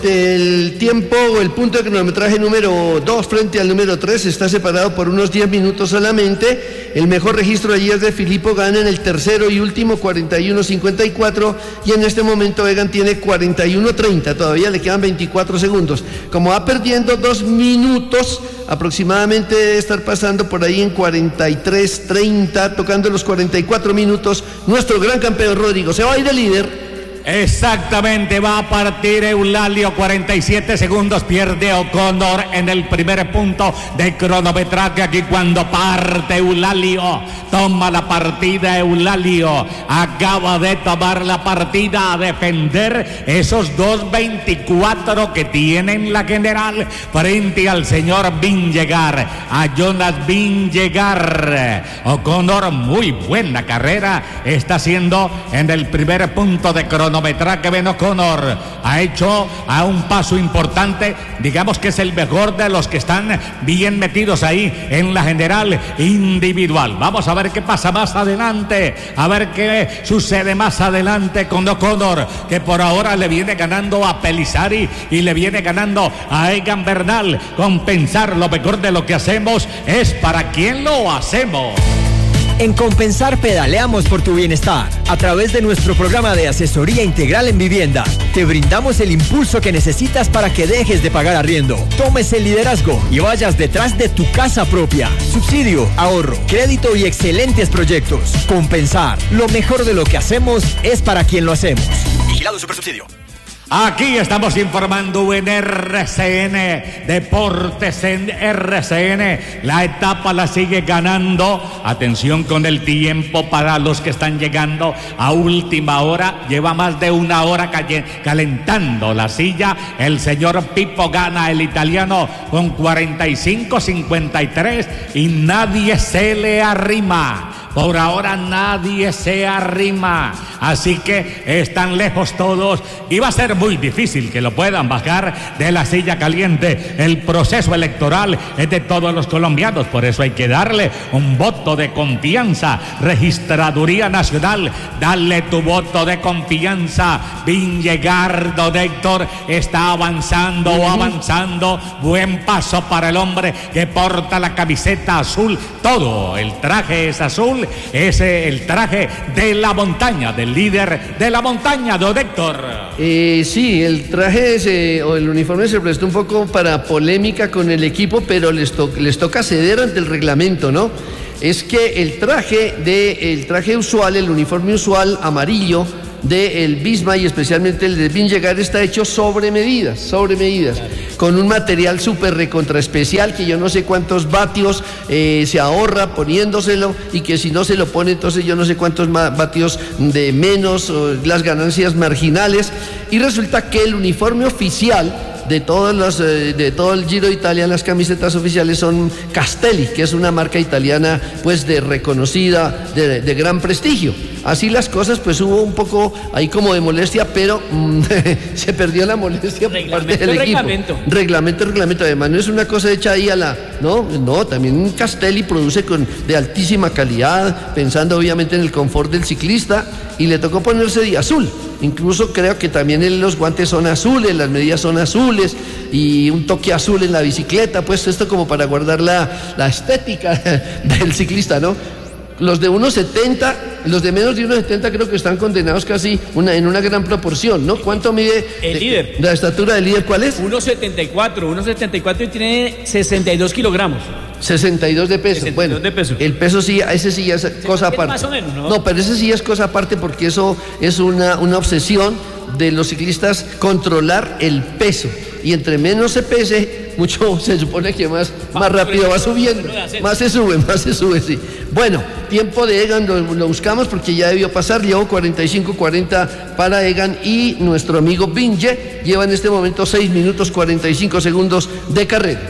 el tiempo o el punto de cronometraje número 2 frente al número 3 está separado por unos 10 minutos solamente. El mejor registro ayer de Filippo Ganna en el tercero y último, 41.54, y en este momento Egan tiene 41.30, todavía le quedan 24 segundos. Como va perdiendo 2 minutos, aproximadamente debe estar pasando por ahí en 43.30, tocando los 44 minutos, nuestro gran campeón Rodrigo. Se va a ir de líder. Exactamente, va a partir Eulalio, 47 segundos pierde O'Connor en el primer punto de cronometraje. Aquí cuando parte Eulalio, toma la partida Eulalio, acaba de tomar la partida a defender esos 2.24 que tienen la general frente al señor Vingegaard, a Jonas Vingegaard. O'Connor, muy buena carrera está haciendo en el primer punto de cronometraje. Ben O'Connor ha hecho a un paso importante, digamos que es el mejor de los que están bien metidos ahí en la general individual. Vamos a ver qué pasa más adelante, a ver qué sucede más adelante con O'Connor, que por ahora le viene ganando a Pellizzari y le viene ganando a Egan Bernal. Compensar, lo mejor de lo que hacemos es para quien lo hacemos. En Compensar pedaleamos por tu bienestar. A través de nuestro programa de asesoría integral en vivienda, te brindamos el impulso que necesitas para que dejes de pagar arriendo, tomes el liderazgo y vayas detrás de tu casa propia. Subsidio, ahorro, crédito y excelentes proyectos. Compensar, lo mejor de lo que hacemos es para quien lo hacemos. Vigilado Supersubsidio. Aquí estamos informando en RCN Deportes, en RCN. La etapa la sigue ganando. Atención con el tiempo para los que están llegando a última hora. Lleva más de una hora calentando la silla el señor Pippo Ganna, el italiano, con 45.53 y nadie se le arrima. Por ahora nadie se arrima, así que están lejos todos y va a ser muy difícil que lo puedan bajar de la silla caliente. El proceso electoral es de todos los colombianos, por eso hay que darle un voto de confianza. Registraduría Nacional, dale tu voto de confianza. Vingegaard, Héctor, está avanzando, buen paso para el hombre que porta la camiseta azul. Todo el traje es azul. Es el traje de la montaña, del líder de la montaña, don Héctor. Sí, el traje o el uniforme se prestó un poco para polémica con el equipo, pero les toca ceder ante el reglamento, ¿no? Es que el traje usual, el uniforme usual amarillo del Visma y especialmente el de Vingegaard está hecho sobre medidas, con un material súper recontra especial que yo no sé cuántos vatios se ahorra poniéndoselo, y que si no se lo pone entonces yo no sé cuántos vatios de menos, las ganancias marginales. Y resulta que el uniforme oficial de todo el Giro de Italia, las camisetas oficiales son Castelli, que es una marca italiana pues de reconocida, de gran prestigio. Así las cosas, pues hubo un poco ahí como de molestia, pero se perdió la molestia por parte del equipo. Reglamento. Además no es una cosa hecha ahí no, también Castelli produce de altísima calidad, pensando obviamente en el confort del ciclista, y le tocó ponerse de azul. Incluso creo que también los guantes son azules, las medidas son azules y un toque azul en la bicicleta, pues esto como para guardar la estética del ciclista, ¿no? Los de 1.70, los de menos de 1.70 creo que están condenados casi en una gran proporción, ¿no? ¿Cuánto mide el líder? ¿La estatura del líder cuál es? 1.74 y tiene 62 kilogramos. 62 de peso. 62 bueno, de peso. El peso sí, ese sí es cosa aparte. Más o menos, ¿no? No, pero ese sí es cosa aparte, porque eso es una obsesión de los ciclistas, controlar el peso. Y entre menos se pese, mucho se supone que más rápido va subiendo. Más se sube, sí. Bueno, tiempo de Egan lo buscamos porque ya debió pasar. Llevó 45.40 para Egan, y nuestro amigo Vinge lleva en este momento 6 minutos 45 segundos de carrera.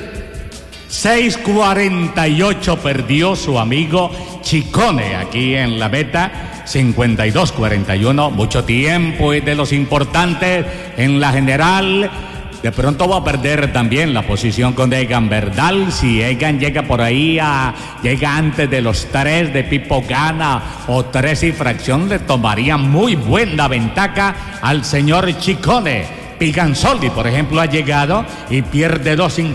6.48 perdió su amigo Ciccone aquí en la meta. 52.41, mucho tiempo, es de los importantes en la general. De pronto va a perder también la posición con Egan Bernal. Si Egan llega por ahí, llega antes de los 3 de Pippo Ganna o 3 y fracción, le tomaría muy buena ventaja al señor Ciccone. Piganzoli, por ejemplo, ha llegado y pierde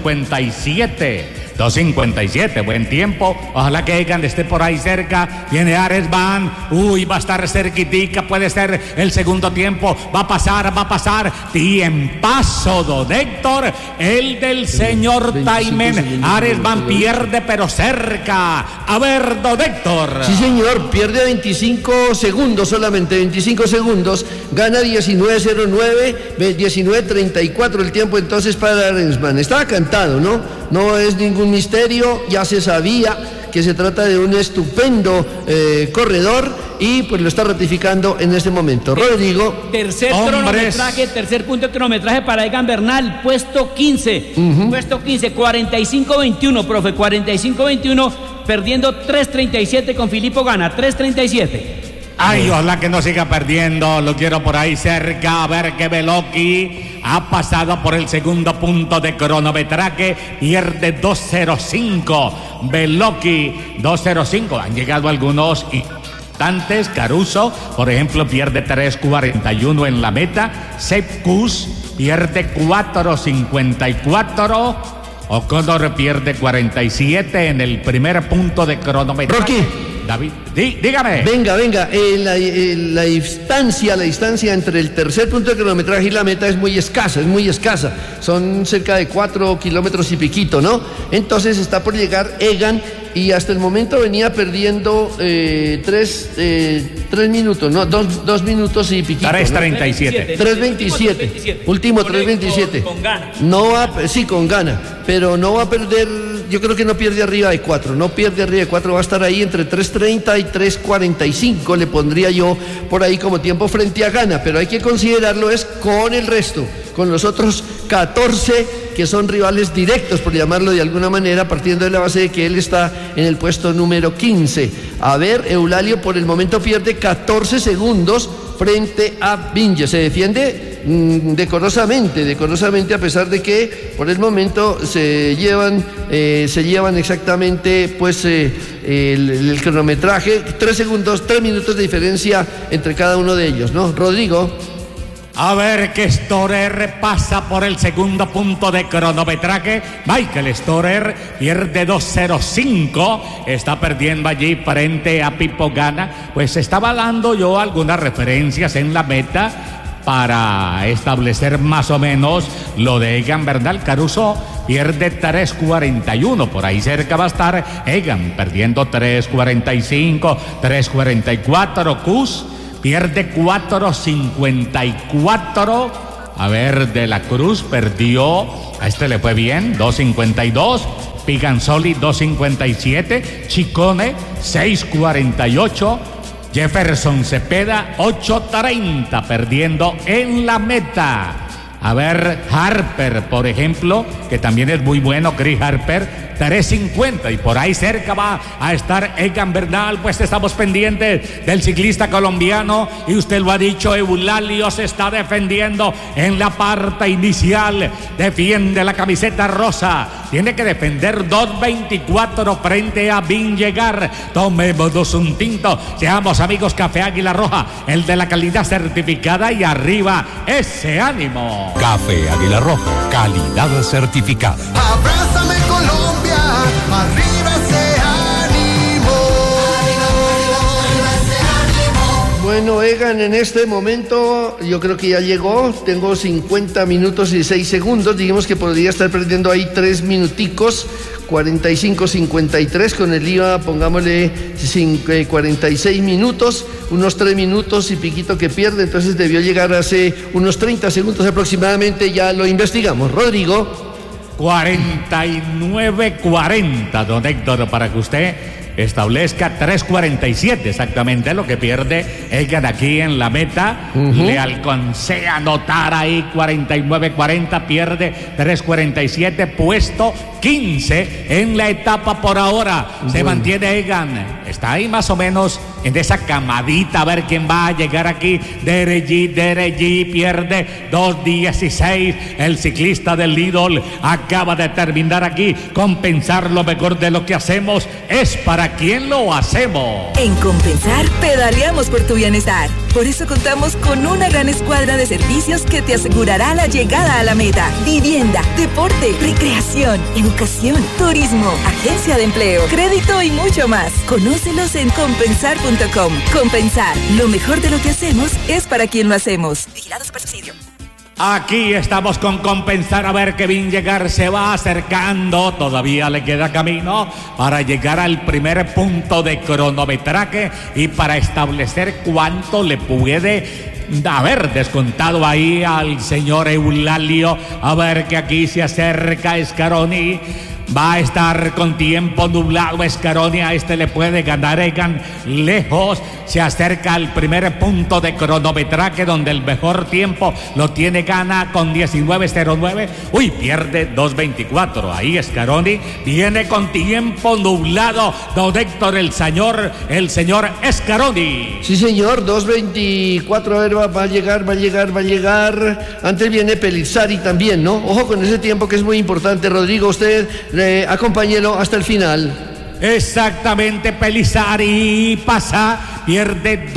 2.57, buen tiempo. Ojalá que Egan esté por ahí cerca. Viene Ares Van. Uy, va a estar cerquitica. Puede ser el segundo tiempo. Va a pasar. Tiempazo, don Héctor. El del señor Taimen. Ares Van pierde, pero cerca. A ver, don Héctor. Sí, señor. Pierde 25 segundos, solamente 25 segundos. Gana 19.09, 19.34 el tiempo entonces para Ares Van. Estaba cantado, ¿no? No es ningún misterio, ya se sabía que se trata de un estupendo corredor y pues lo está ratificando en este momento. Rodrigo. Tercer punto de cronometraje para Egan Bernal, puesto 15. Puesto 15, 45-21, profe, 45-21, perdiendo 3.37 con Filippo Ganna, 3.37. Ay, ojalá que no siga perdiendo, lo quiero por ahí cerca, a ver que Beloki ha pasado por el segundo punto de cronometraje, pierde 2.05, Beloki 2.05, han llegado algunos instantes, Caruso, por ejemplo, pierde 3.41 en la meta, Sepp Kuss pierde 4.54, O'Connor pierde 47 en el primer punto de cronometraje. Rocky. David, dígame. Venga, la distancia entre el tercer punto de cronometraje y la meta es muy escasa. Son cerca de 4 kilómetros y piquito, ¿no? Entonces está por llegar Egan y hasta el momento venía perdiendo 3 minutos, ¿no? 2 minutos y piquito. 3.37. 3.27. Último 3.27. Con Ganna. No va, sí, con Ganna, pero no va a perder. Yo creo que no pierde arriba de 4, va a estar ahí entre 3.30 y 3.45, le pondría yo por ahí como tiempo frente a Ganna, pero hay que considerarlo es con el resto, con los otros 14 que son rivales directos, por llamarlo de alguna manera, partiendo de la base de que él está en el puesto número 15. A ver, Eulalia por el momento pierde 14 segundos frente a Vinge, se defiende decorosamente, a pesar de que por el momento se llevan exactamente pues el cronometraje, 3 minutos de diferencia entre cada uno de ellos, ¿no? Rodrigo. A ver que Storer pasa por el segundo punto de cronometraje. Michael Storer pierde 2.05. Está perdiendo allí frente a Filippo Ganna. Pues estaba dando yo algunas referencias en la meta para establecer más o menos lo de Egan Bernal. Caruso pierde 3.41, por ahí cerca va a estar Egan, perdiendo 3.45, 3.44, Kuss pierde 4.54, a ver, De la Cruz perdió, a este le fue bien, 2.52, Piganzoli 2.57, Ciccone 6.48, Jefferson Cepeda 8.30, perdiendo en la meta. A ver, Harper, por ejemplo, que también es muy bueno, Chris Harper, 3.50, y por ahí cerca va a estar Egan Bernal. Pues estamos pendientes del ciclista colombiano, y usted lo ha dicho, Eulalia se está defendiendo en la parte inicial, defiende la camiseta rosa, tiene que defender 2.24 frente a Vingegaard. Tomémonos un tinto, seamos amigos Café Águila Roja, el de la calidad certificada, y arriba ese ánimo. Café Águila Roja, calidad certificada. Abrázame Colombia, arriba ese ánimo. Bueno, Egan en este momento yo creo que ya llegó, tengo 50 minutos y 6 segundos, digamos que podría estar perdiendo ahí 3 minuticos, 45-53, con el IVA pongámosle 46 minutos, unos 3 minutos y piquito que pierde, entonces debió llegar hace unos 30 segundos aproximadamente, ya lo investigamos. Rodrigo. 49-40, don Héctor, para que usted establezca 3.47 exactamente lo que pierde Egan aquí en la meta. Le alcancé a anotar ahí 49-40, pierde 3.47, puesto 15 en la etapa por ahora. Se mantiene Egan, está ahí más o menos en esa camadita, a ver quién va a llegar aquí. Dereggi pierde 2.16. El ciclista del Lidl acaba de terminar aquí. Compensar lo mejor de lo que hacemos es para ¿Para quién lo hacemos? En Compensar, pedaleamos por tu bienestar. Por eso contamos con una gran escuadra de servicios que te asegurará la llegada a la meta. Vivienda, deporte, recreación, educación, turismo, agencia de empleo, crédito y mucho más. Conócelos en compensar.com. Compensar, lo mejor de lo que hacemos es para quien lo hacemos. Vigilado Supersubsidio. Aquí estamos con Compensar, a ver que bien llegar se va acercando, todavía le queda camino para llegar al primer punto de cronometraje y para establecer cuánto le puede haber descontado ahí al señor Eulalio. A ver que aquí se acerca Scaroni. Va a estar con tiempo nublado Scaroni, a este le puede ganar Egan lejos, se acerca al primer punto de cronometraje donde el mejor tiempo lo tiene Gana con 19.09, pierde 2.24, ahí Scaroni viene con tiempo nublado, don Héctor, el señor Scaroni. Sí señor, 2.24, a ver, va a llegar, antes viene Pellizzari también, ¿no? Ojo con ese tiempo que es muy importante, Rodrigo, usted acompáñelo hasta el final. Exactamente, Pellizzari pasa, pierde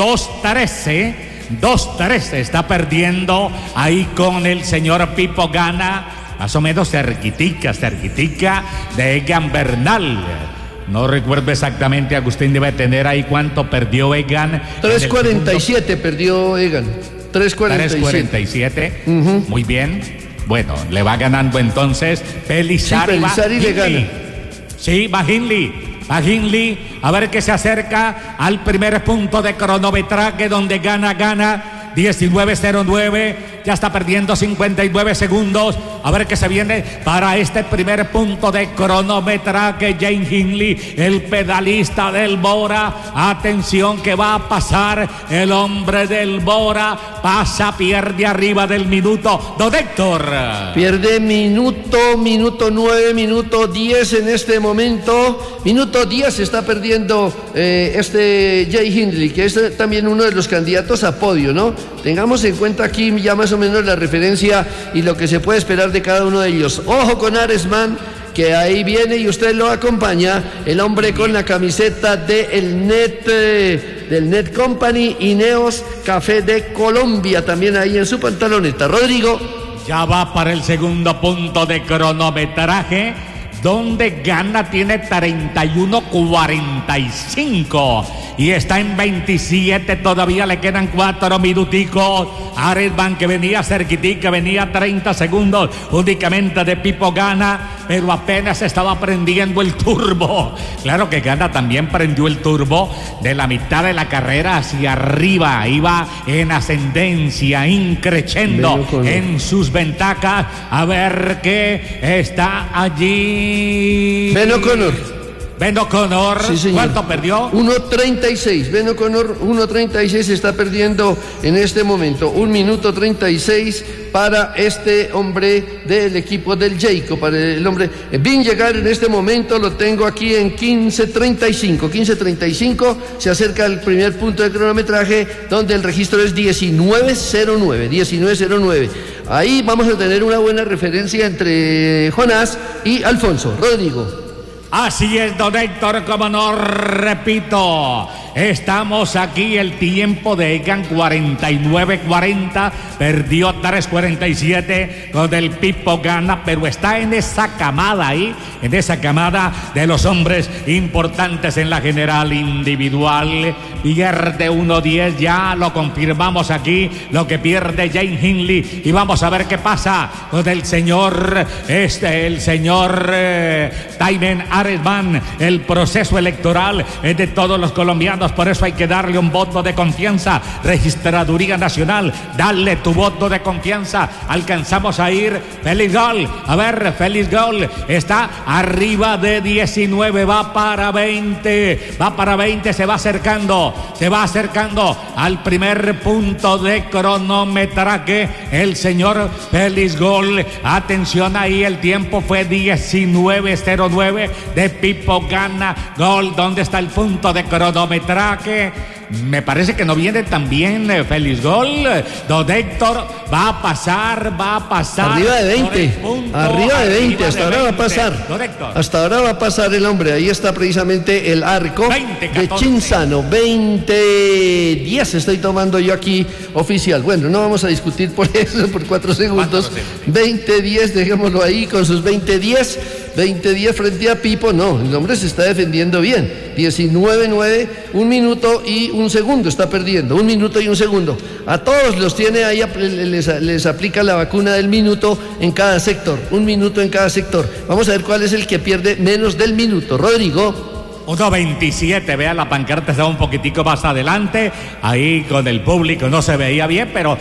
2.13, está perdiendo ahí con el señor Pipo Gana, más o menos cerquitica de Egan Bernal. No recuerdo exactamente, Agustín debe tener ahí cuánto perdió Egan. 3.47 perdió Egan. 3.47. Muy bien. Bueno, le va ganando entonces Pellizzari. Sí, Pellizzari le gana. Sí, va Hindley. A ver que se acerca al primer punto de cronometraje donde gana 19.09. Ya está perdiendo 59 segundos. A ver qué se viene para este primer punto de cronometraje. Jane Hindley, el pedalista del Bora. Atención que va a pasar el hombre del Bora. Pasa, pierde arriba del minuto. Don Héctor. Pierde minuto 9, minuto 10 en este momento. Minuto 10 está perdiendo Jay Hindley, que es también uno de los candidatos a podio, ¿no? Tengamos en cuenta aquí ya más o menos la referencia y lo que se puede esperar de cada uno de ellos. Ojo con Aresman, que ahí viene y usted lo acompaña, el hombre con la camiseta del Net Company Ineos Café de Colombia, también ahí en su pantaloneta. Rodrigo. Ya va para el segundo punto de cronometraje, donde Gana tiene 31.45 y está en 27, todavía le quedan 4 minuticos. Aresman, que venía cerquitica, venía 30 segundos únicamente de Pipo Gana, pero apenas estaba prendiendo el turbo. Claro que Gana también prendió el turbo de la mitad de la carrera hacia arriba, iba en ascendencia, increciendo en sus ventajas. A ver qué está allí. Ben O'Connor, sí, ¿cuánto perdió? 1.36, Ben O'Connor 1.36 está perdiendo en este momento, 1 minuto 36 para este hombre del equipo del Jayco, para el hombre Vingegaard en este momento lo tengo aquí en 15.35, se acerca al primer punto de cronometraje donde el registro es 19.09, ahí vamos a tener una buena referencia entre Jonás y Alfonso. Rodrigo. Así es, don Héctor, como no repito, estamos aquí, el tiempo de Egan 49.40, perdió 3.47 con el Pipo Gana, pero está en esa camada ahí, en esa camada de los hombres importantes en la general individual. Pierde 1.10, ya lo confirmamos aquí, lo que pierde Jane Hindley, y vamos a ver qué pasa con el señor Taimen Aresman. El proceso electoral es de todos los colombianos, por eso hay que darle un voto de confianza. Registraduría Nacional, dale tu voto de confianza. Alcanzamos a ir. Feliz Gol, a ver, Feliz Gol está arriba de 19, va para 20, se va acercando al primer punto de cronometraje el señor Feliz Gol. Atención ahí, el tiempo fue 19.09 de Pipo Gana. Gol, ¿dónde está el punto de cronometraje? me parece que no viene tan bien Félix Gol. Don Héctor va a pasar. Arriba de 20, arriba de 20, hasta ahora va a pasar. Don Héctor. Hasta ahora va a pasar el hombre, ahí está precisamente el arco 20, de Chinzano. 20-10 estoy tomando yo aquí oficial. Bueno, no vamos a discutir por eso, por 4 segundos. 20-10, dejémoslo ahí con sus 20-10. 20-10 frente a Pipo, no, el hombre se está defendiendo bien. 19-9, 1 minuto y 1 segundo está perdiendo, 1 minuto y 1 segundo. A todos los tiene ahí, les aplica la vacuna del minuto en cada sector, 1 minuto en cada sector. Vamos a ver cuál es el que pierde menos del minuto. Rodrigo. 1.27, vea, la pancarta estaba un poquitico más adelante, ahí con el público no se veía bien, pero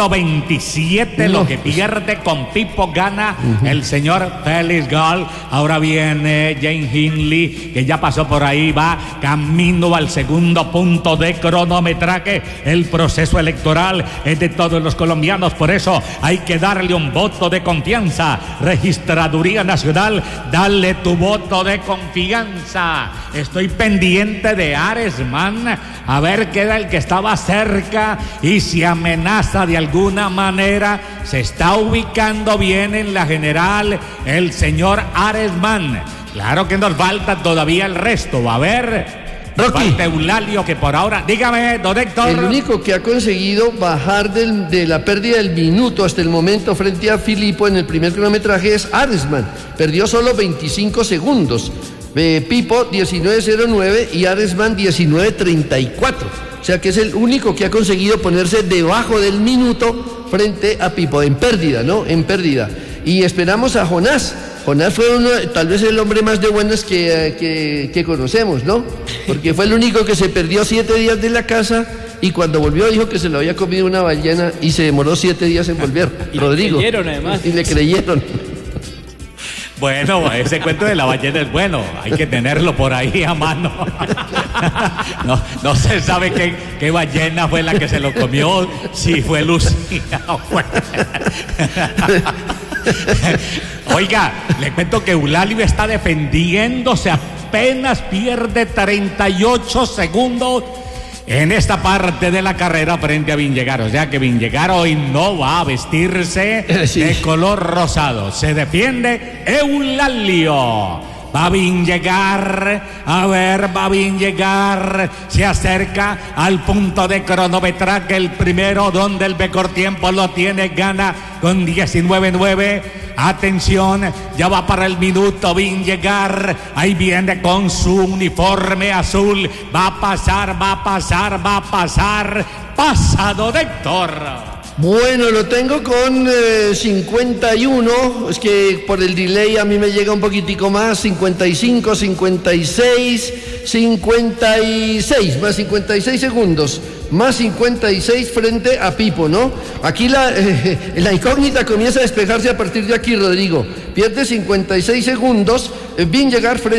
1.27 lo que pierde con Pipo gana el señor Félix Gol. Ahora viene James Hindley, que ya pasó por ahí, va camino al segundo punto de cronometraje. El proceso electoral es de todos los colombianos, por eso hay que darle un voto de confianza. Registraduría Nacional, dale tu voto de confianza. Estoy pendiente de Aresman, a ver qué era el que estaba cerca y si amenaza de alguna manera. Se está ubicando bien en la general el señor Aresman. Claro que nos falta todavía el resto. A ver, Rocky. falta Eulalio, que por ahora, dígame, don Héctor. El único que ha conseguido bajar de la pérdida del minuto hasta el momento frente a Filipo en el primer cronometraje es Aresman. Perdió solo 25 segundos. Pipo 19.09 y Aresman 19.34. O sea que es el único que ha conseguido ponerse debajo del minuto frente a Pipo, en pérdida, ¿no? En pérdida. Y esperamos a Jonás. Jonás fue tal vez el hombre más de buenas que conocemos, ¿no? Porque fue el único que se perdió 7 días de la casa y cuando volvió dijo que se lo había comido una ballena y se demoró 7 días en volver. Y Rodrigo. le creyeron, además. Y le creyeron. Bueno, ese cuento de la ballena es bueno, hay que tenerlo por ahí a mano. No se sabe qué ballena fue la que se lo comió, si fue Lucía o fue... Oiga, le cuento que Eulalio está defendiéndose, apenas pierde 38 segundos en esta parte de la carrera frente a Vingegaard. O sea que Vingegaard hoy no va a vestirse de color rosado. Se defiende Eulalio. Va Vingegaard, a ver, va Vingegaard, se acerca al punto de cronometraje, el primero donde el mejor tiempo lo tiene, gana con 19.9. Atención, ya va para el minuto Vingegaard, ahí viene con su uniforme azul, va a pasar, pasado de Héctor. Bueno, lo tengo con 51, es que por el delay a mí me llega un poquitico más, 55, 56, 56, más 56 segundos, más 56 frente a Pipo, ¿no? Aquí la incógnita comienza a despejarse a partir de aquí, Rodrigo. Pierde 56 segundos, Vingegaard frente